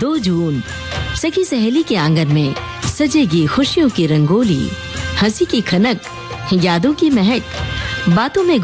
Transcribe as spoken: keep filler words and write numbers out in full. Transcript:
दो जून सखी सहेली के आंगन में सजेगी खुशियों की रंगोली, हंसी की खनक, यादों की महक, बातों में